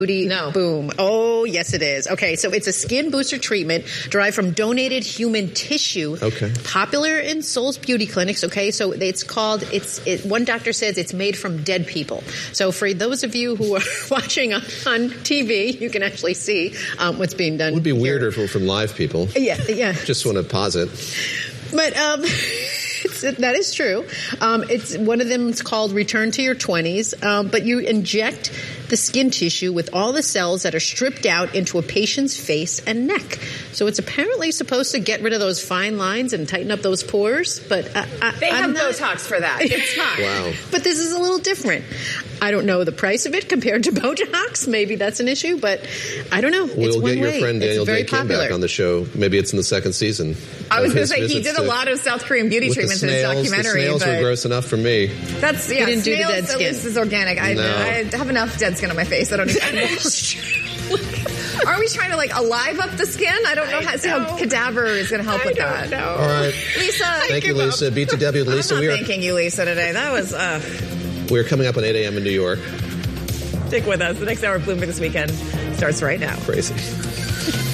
No. Boom. Oh, yes, it is. Okay, so it's a skin booster treatment derived from donated human tissue. Okay. Popular in Souls Beauty clinics. Okay, so it's called, one doctor says it's made from dead people. So for those of you who are watching on TV, you can actually see what's being done. It would be here. weirder if it were from live people. Yeah. Just want to posit. But that is true. It's one of them is called Return to Your 20s. But you inject the skin tissue with all the cells that are stripped out into a patient's face and neck. So it's apparently supposed to get rid of those fine lines and tighten up those pores. But they have Botox for that. It's fine. Wow. But this is a little different. I don't know the price of it compared to Botox. Maybe that's an issue, but I don't know. We'll get your friend Daniel Day Kim back on the show. Maybe it's in the second season. I was going to say, he did a lot of South Korean beauty treatments in his documentary. The snails were gross enough for me. That's, he didn't do the dead skin. At least is organic. I have enough dead skin on my face. I don't need that. Are we trying to alive up the skin? I don't know how cadaver is going to help with that. Know. All right. Lisa. Thank you, Lisa. BTW with Lisa. I'm not thanking you, Lisa, today. That was... We're coming up on 8 a.m. in New York. Stick with us. The next hour of Bloomberg This Weekend starts right now. Crazy.